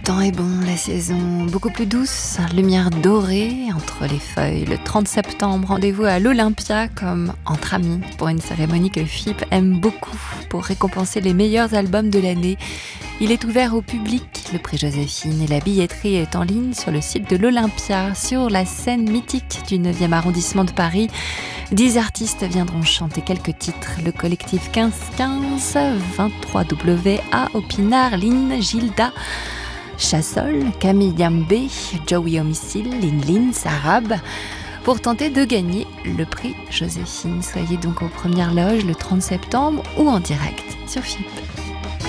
temps est bon, la saison beaucoup plus douce, lumière dorée entre les feuilles. Le 30 septembre, rendez-vous à l'Olympia comme entre amis pour une cérémonie que FIP aime beaucoup pour récompenser les meilleurs albums de l'année. Il est ouvert au public, le prix Joséphine, et la billetterie est en ligne sur le site de l'Olympia, sur la scène mythique du 9e arrondissement de Paris. 10 artistes viendront chanter quelques titres. Le collectif 1515, 23WA, Opinard, Lynn, Gilda, Chassol, Camille Yambé, Joey Homicile, Lin, Sarab, pour tenter de gagner le prix Joséphine. Soyez donc aux premières loges le 30 septembre ou en direct sur FIP.